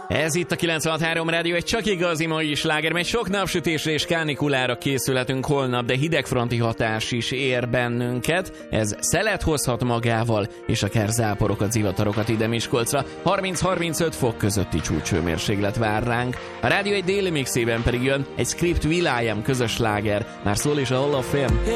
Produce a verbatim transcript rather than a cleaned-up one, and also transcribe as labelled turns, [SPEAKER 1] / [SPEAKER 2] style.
[SPEAKER 1] Ez itt a kilencvenhat három Rádió, egy csak igazi mai sláger, mert sok napsütésre és kánikulára készülhetünk holnap, de hidegfronti hatás is ér bennünket. Ez szelet hozhat magával, és akár záporokat, zivatarokat ide Miskolcra. harminc-harmincöt fok közötti csúcshőmérséklet vár ránk. A rádió egy déli mixében pedig jön egy Script Will.i.am közös sláger. Már szól is a Hall of Fame.